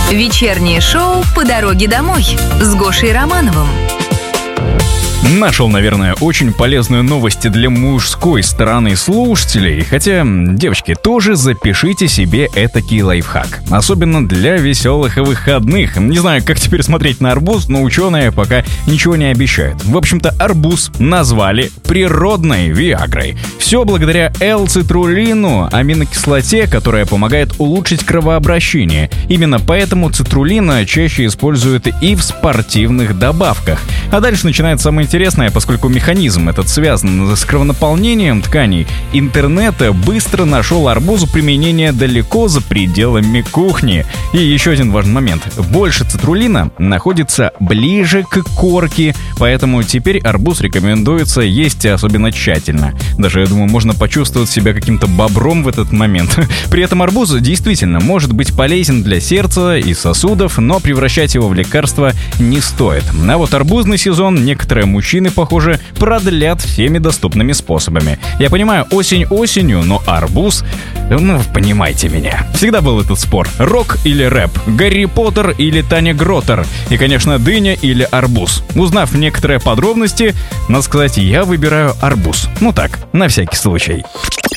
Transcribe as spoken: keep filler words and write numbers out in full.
Вечернее шоу «По дороге домой» с Гошей Романовым. Нашел, наверное, очень полезную новость для мужской стороны слушателей. Хотя, девочки, тоже запишите себе этакий лайфхак. Особенно для веселых выходных. Не знаю, как теперь смотреть на арбуз, но ученые пока ничего не обещают. В общем-то, арбуз назвали природной виагрой. Все благодаря L-цитрулину, аминокислоте, которая помогает улучшить кровообращение. Именно поэтому цитрулина чаще используют и в спортивных добавках. А дальше начинается самое интересное, поскольку механизм этот связан с кровонаполнением тканей. Интернет быстро нашел арбузу применение далеко за пределами кухни. И еще один важный момент. Больше цитрулина находится ближе к корке, поэтому теперь арбуз рекомендуется есть особенно тщательно. Даже, я думаю, можно почувствовать себя каким-то бобром в этот момент. При этом арбуз действительно может быть полезен для сердца и сосудов, но превращать его в лекарство не стоит. А вот арбузный сезон некоторые мужчины, похоже, продлят всеми доступными способами. Я понимаю, осень осенью, но арбуз... Ну, вы понимаете меня. Всегда был этот спор. Рок или рэп? Гарри Поттер или Таня Гротер? И, конечно, дыня или арбуз? Узнав некоторые подробности, надо сказать, я выбираю арбуз. Ну так, на всякий случай.